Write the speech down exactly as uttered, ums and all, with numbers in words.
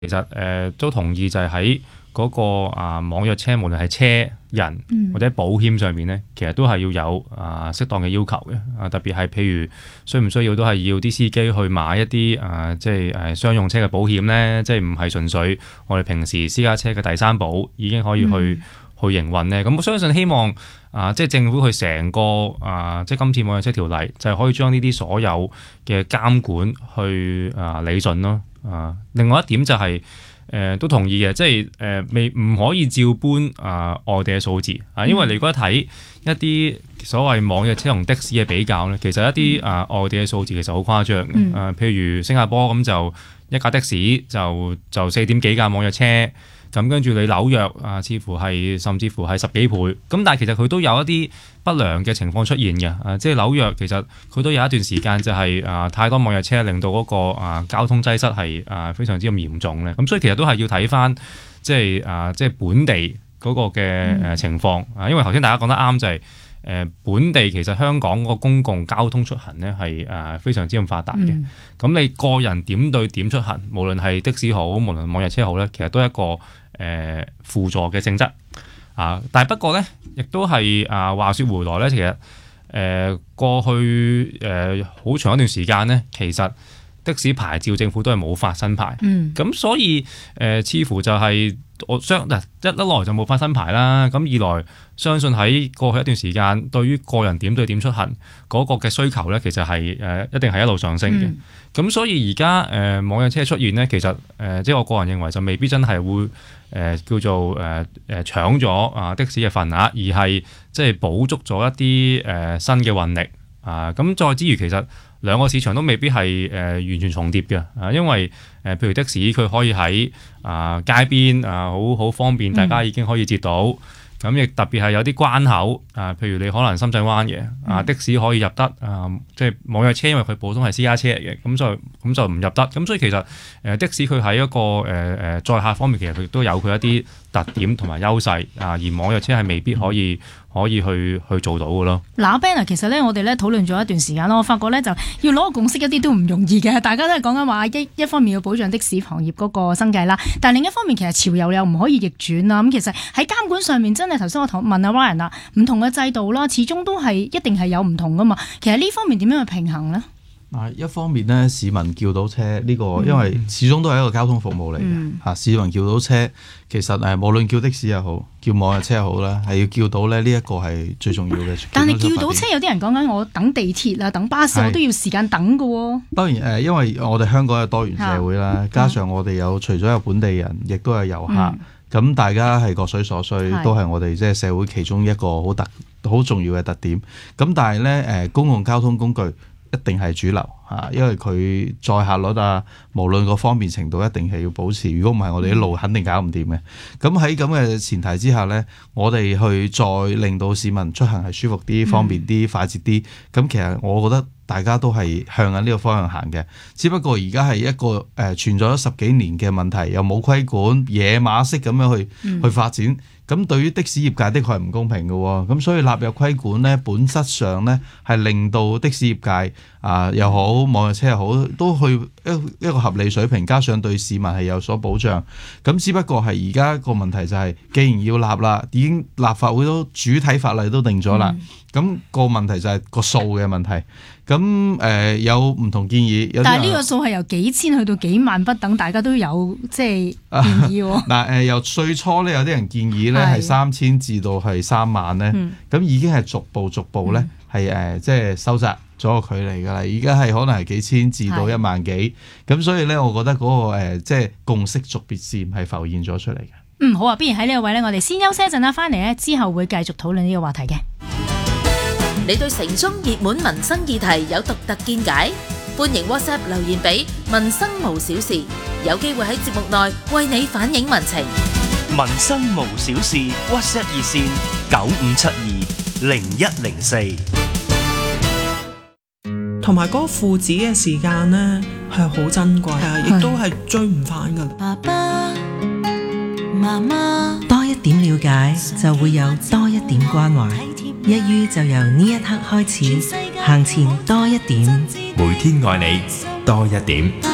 其實誒、呃、都同意就係喺嗰個啊網約車，無論係車人或者保險上面咧，其實都係要有啊適當嘅要求嘅。啊特別係譬如需唔需要都係要啲司機去買一啲啊即係誒商用車嘅保險咧，即係唔係純粹我哋平時私家車嘅第三保已經可以去、嗯、去營運咧。咁我相信希望啊即係政府去成個啊即係今次網約車條例就係可以將呢啲所有嘅監管去啊理順咯。啊，另外一點就係、是。誒、呃、都同意嘅，即係誒未唔可以照搬啊、呃、外地嘅數字啊，因為你如果睇一啲所謂網約車同的士嘅比較咧，其實一啲啊、呃、外地嘅數字其實好誇張嘅。誒、呃、譬如新加坡咁就一架的士就就四點幾架網約車，咁跟住你紐約啊、呃，似乎係甚至乎係十幾倍。咁但係其實佢都有一啲不良嘅情況出現嘅。啊、呃，即係紐約其實佢都有一段時間就係、是、啊、呃、太多網約車，令到嗰、那個啊、呃、交通擠塞係啊、呃、非常之咁嚴重咧。咁所以其實都係要睇翻即係啊、呃、即係本地嗰個嘅誒情況啊。因為頭先大家講得啱就係、是。誒、呃、本地其實香港個公共交通出行咧係誒非常之咁發達嘅，咁、嗯、你個人點對點出行，無論係的士好，無論網約車好咧，其實都係一個誒、呃、輔助嘅性質啊。但係不過咧，亦都係啊話說回來咧，其實誒、呃、過去誒好、呃、長一段時間咧，其實的士牌照政府都係冇發新牌，咁、嗯、所以誒、呃、似乎就係、是。我相嗱一一來就冇發新牌啦，咁二來相信喺過去一段時間，對於個人點對點出行嗰、那個嘅需求咧，其實係誒、呃、一定係一路上升嘅。咁、嗯、所以而家誒網約車出現咧，其實誒、呃、即係我個人認為就未必真係會誒、呃、叫做誒誒、呃、搶咗啊的士嘅份額，而係即係補足咗一啲誒、呃、新嘅運力啊。咁再之餘，其實兩個市場都未必係誒、呃、完全重疊嘅啊，因為誒、呃、譬如的士佢可以喺啊、呃、街邊啊好好方便，大家已經可以截到。咁亦、嗯、特別係有啲關口啊、呃，譬如你可能深圳灣嘅啊的士可以入得啊，即係網約車，因為佢普通係私家車嚟嘅，咁就咁就唔入得。咁所以其實誒、呃、的士佢喺一個誒誒、呃、載客方面，其實佢都有佢一啲特點同埋優勢啊，而網約車係未必可以。可以去去做到嘅咯。嗱 Ben 啊，其實咧我哋咧討論咗一段時間咯，我發覺咧就要攞個共識一啲都唔容易嘅，大家都係講緊話一一方面要保障的士行業嗰個生計啦，但係另一方面其實潮流又唔可以逆轉啦。咁其實喺監管上面真係頭先我同問阿 Ryan 啦，唔同嘅制度啦，始終都係一定係有唔同噶嘛。其實呢方面點樣去平衡呢？ 嗱，一方面咧，市民叫到車呢、這個，因為始終都係一個交通服務嚟嘅嚇。嗯、市民叫到車，其實誒無論叫的士又好，叫網約車又好啦，係要叫到咧呢一個係最重要嘅。 但係叫到車，有啲人講緊我等地鐵啊、等巴士，我都要時間等㗎喎。當然誒，因為我哋香港係多元社會啦，嗯、加上我哋有除咗有本地人，亦都有遊客，咁、嗯、大家係各取所需，嗯、都係我哋即係社會其中一個好特好重要嘅特點。咁但係咧誒，公共交通工具一定係主流嚇，因為佢載客率啊，無論個方便程度一定係要保持。如果唔係，我哋啲路肯定搞唔掂嘅。咁喺咁嘅前提之下呢，我哋去再令到市民出行係舒服啲、方便啲、快捷啲。咁其實我覺得大家都係向緊呢個方向行嘅。只不過而家係一個誒、呃、存在咗十幾年嘅問題，又冇規管，野馬式咁樣去、嗯、去發展。咁對於的士業界的確係唔公平嘅喎，咁所以納入規管呢，本質上呢係令到的士業界啊、呃、又好，網約車又好，都去一一個合理水平，加上對市民係有所保障。咁只不過係而家個問題就係、是，既然要立啦，已經立法會都主體法例都定咗啦，咁、嗯、個問題就係個數嘅問題。咁誒、呃、有唔同建議，有但係呢個數係由幾千去到幾萬不等，大家都有即係建議喎。 嗱誒，由最初咧有啲人建議咧係三千至到係三萬咧，咁、嗯、已經係逐步逐步咧係誒即係收窄咗個距離㗎啦。而家係可能係幾千至到一萬幾，咁是所以咧，我覺得嗰、那個、呃、即係共識逐別線係浮現咗出嚟嘅。 嗯，好啊，不如喺呢個位咧，我哋先休息一陣啦，翻嚟咧之後會繼續討論呢個話題嘅。 你對城中熱門民生議題有獨特見解，歡迎 WhatsApp 留言俾民生無小事，有機會喺節目內為你反映民情。 民生無小事 WhatsApp 熱線九五七二零一零四。 同埋嗰個父子嘅時間呢係好珍貴，亦都係追唔返㗎。 爸爸媽媽多一點了解，就會有多一點關懷。一於就由呢一刻開始，行前多一點， 每天愛你多一點。